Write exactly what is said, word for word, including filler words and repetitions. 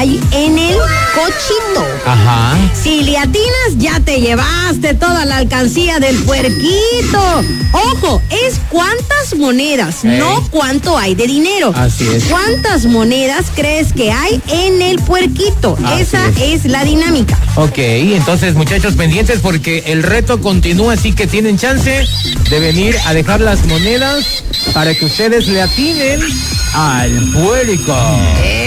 hay en el cochito. Ajá. Si le atinas, ya te llevaste toda la alcancía del puerquito. Ojo, es cuántas monedas, Ey. no cuánto hay de dinero. Así es. ¿Cuántas monedas crees que hay en el puerquito? Así Esa es. es la dinámica. Ok, entonces muchachos pendientes porque el reto continúa, así que tienen chance de venir a dejar las monedas para que ustedes le atinen al puerco.